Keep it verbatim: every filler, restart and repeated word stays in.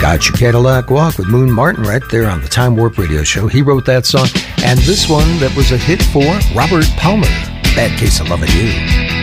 Got Your Cadillac Walk with Moon Martin right there on the Time Warp Radio Show. He wrote that song. And this one that was a hit for Robert Palmer, Bad Case of Loving You.